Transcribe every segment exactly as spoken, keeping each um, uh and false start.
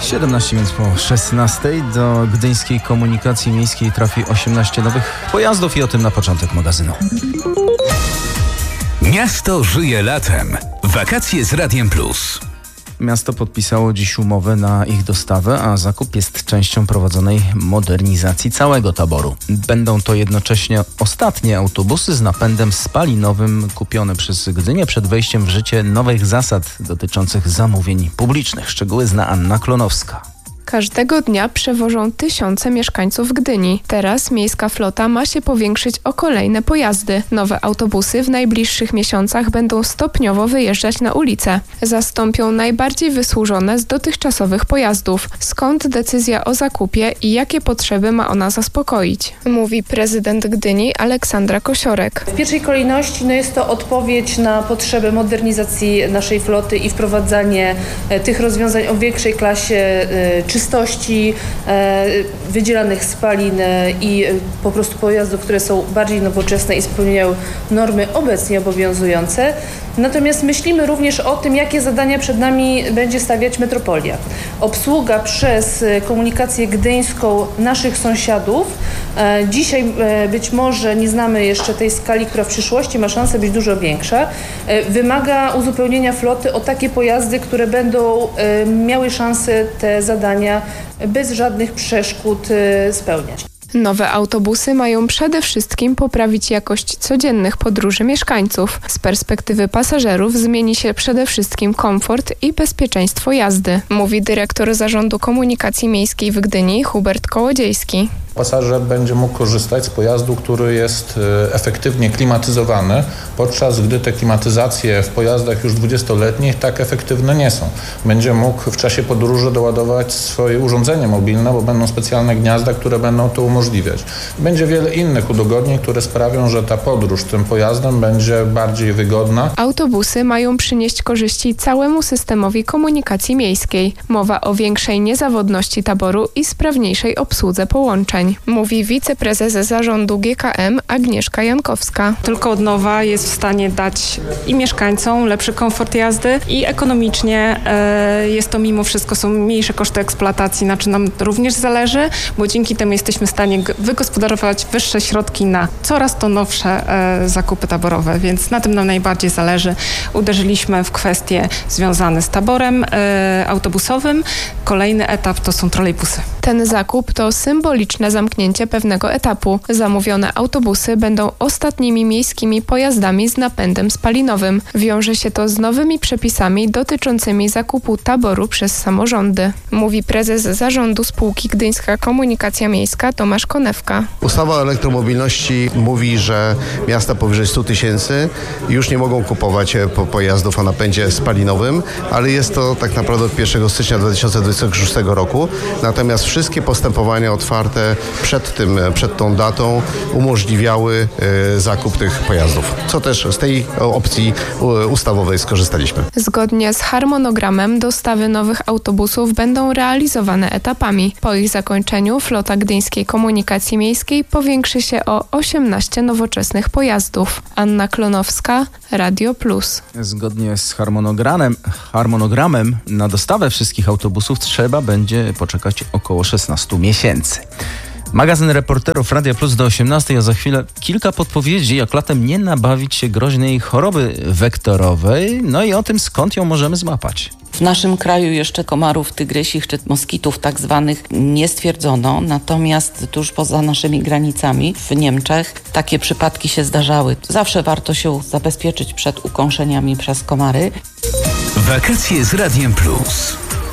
siedemnaście minut po szesnastej do Gdyńskiej Komunikacji Miejskiej trafi osiemnaście nowych pojazdów i o tym na początek magazynu. Miasto żyje latem. Wakacje z Radiem Plus. Miasto podpisało dziś umowę na ich dostawę, a zakup jest częścią prowadzonej modernizacji całego taboru. Będą to jednocześnie ostatnie autobusy z napędem spalinowym kupione przez Gdynię przed wejściem w życie nowych zasad dotyczących zamówień publicznych. Szczegóły zna Anna Klonowska. Każdego dnia przewożą tysiące mieszkańców Gdyni. Teraz miejska flota ma się powiększyć o kolejne pojazdy. Nowe autobusy w najbliższych miesiącach będą stopniowo wyjeżdżać na ulicę. Zastąpią najbardziej wysłużone z dotychczasowych pojazdów. Skąd decyzja o zakupie i jakie potrzeby ma ona zaspokoić? Mówi prezydent Gdyni Aleksandra Kosiorek. W pierwszej kolejności no jest to odpowiedź na potrzebę modernizacji naszej floty i wprowadzanie e, tych rozwiązań o większej klasie e, czy czystości, e, wydzielanych spalin e, i e, po prostu pojazdów, które są bardziej nowoczesne i spełniają normy obecnie obowiązujące. Natomiast myślimy również o tym, jakie zadania przed nami będzie stawiać metropolia. Obsługa przez komunikację gdyńską naszych sąsiadów. E, dzisiaj e, być może nie znamy jeszcze tej skali, która w przyszłości ma szansę być dużo większa. E, wymaga uzupełnienia floty o takie pojazdy, które będą e, miały szansę te zadania bez żadnych przeszkód spełniać. Nowe autobusy mają przede wszystkim poprawić jakość codziennych podróży mieszkańców. Z perspektywy pasażerów zmieni się przede wszystkim komfort i bezpieczeństwo jazdy, mówi dyrektor Zarządu Komunikacji Miejskiej w Gdyni Hubert Kołodziejski. Pasażer będzie mógł korzystać z pojazdu, który jest efektywnie klimatyzowany, podczas gdy te klimatyzacje w pojazdach już dwudziestoletnich tak efektywne nie są. Będzie mógł w czasie podróży doładować swoje urządzenie mobilne, bo będą specjalne gniazda, które będą to umożliwiać. Będzie wiele innych udogodnień, które sprawią, że ta podróż tym pojazdem będzie bardziej wygodna. Autobusy mają przynieść korzyści całemu systemowi komunikacji miejskiej. Mowa o większej niezawodności taboru i sprawniejszej obsłudze połączeń, mówi wiceprezes zarządu G K M Agnieszka Jankowska. Tylko od nowa jest w stanie dać i mieszkańcom lepszy komfort jazdy i ekonomicznie e, jest to mimo wszystko są mniejsze koszty eksploatacji, na czym nam również zależy, bo dzięki temu jesteśmy w stanie wygospodarować wyższe środki na coraz to nowsze e, zakupy taborowe, więc na tym nam najbardziej zależy. Uderzyliśmy w kwestie związane z taborem e, autobusowym. Kolejny etap to są trolejbusy. Ten zakup to symboliczne zamknięcie pewnego etapu. Zamówione autobusy będą ostatnimi miejskimi pojazdami z napędem spalinowym. Wiąże się to z nowymi przepisami dotyczącymi zakupu taboru przez samorządy, mówi prezes zarządu spółki Gdyńska Komunikacja Miejska Tomasz Konewka. Ustawa o elektromobilności mówi, że miasta powyżej stu tysięcy już nie mogą kupować pojazdów o napędzie spalinowym, ale jest to tak naprawdę od pierwszego stycznia dwa tysiące dwudziestego szóstego roku. Natomiast wszystkie postępowania otwarte przed tym, przed tą datą umożliwiały y, zakup tych pojazdów, co też z tej opcji ustawowej skorzystaliśmy. Zgodnie z harmonogramem dostawy nowych autobusów będą realizowane etapami. Po ich zakończeniu flota Gdyńskiej Komunikacji Miejskiej powiększy się o osiemnaście nowoczesnych pojazdów. Anna Klonowska, Radio Plus. Zgodnie z harmonogramem, harmonogramem na dostawę wszystkich autobusów trzeba będzie poczekać około szesnaście miesięcy. Magazyn reporterów Radia Plus do osiemnastej, a za chwilę kilka podpowiedzi, jak latem nie nabawić się groźnej choroby wektorowej, no i o tym, skąd ją możemy złapać. W naszym kraju jeszcze komarów tygrysich czy moskitów tak zwanych nie stwierdzono, natomiast tuż poza naszymi granicami w Niemczech takie przypadki się zdarzały. Zawsze warto się zabezpieczyć przed ukąszeniami przez komary. Wakacje z Radiem Plus.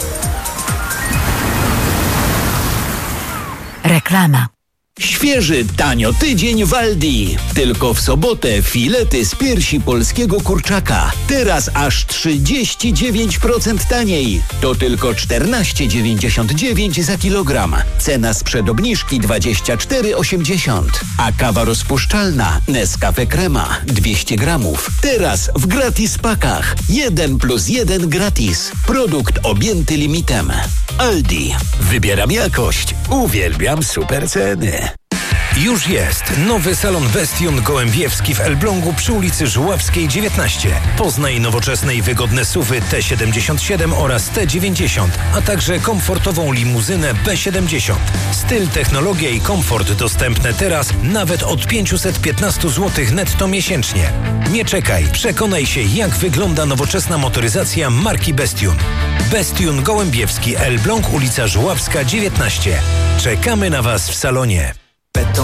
Reklama. Świeży, tanio tydzień w Aldi. Tylko w sobotę filety z piersi polskiego kurczaka. Teraz aż trzydzieści dziewięć procent taniej. To tylko czternaście dziewięćdziesiąt dziewięć za kilogram. Cena sprzed obniżki dwadzieścia cztery osiemdziesiąt. A kawa rozpuszczalna Nescafe Crema dwieście gramów. Teraz w gratis pakach. jeden plus jeden gratis. Produkt objęty limitem. Aldi. Wybieram jakość. Uwielbiam super ceny. Już jest nowy salon Bestion Gołębiewski w Elblągu przy ulicy Żuławskiej dziewiętnaście. Poznaj nowoczesne i wygodne S U V-y T siedemdziesiąt siedem oraz T dziewięćdziesiąt, a także komfortową limuzynę B siedemdziesiąt. Styl, technologia i komfort dostępne teraz nawet od pięćset piętnaście złotych netto miesięcznie. Nie czekaj, przekonaj się, jak wygląda nowoczesna motoryzacja marki Bestion. Bestion Gołębiewski, Elbląg, ulica Żuławska dziewiętnaście. Czekamy na Was w salonie.